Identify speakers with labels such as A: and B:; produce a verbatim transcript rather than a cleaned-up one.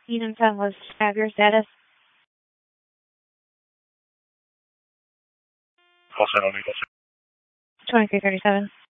A: Unit ten, let's have your status.
B: Call sign on Eagle.
A: twenty-three thirty-seven.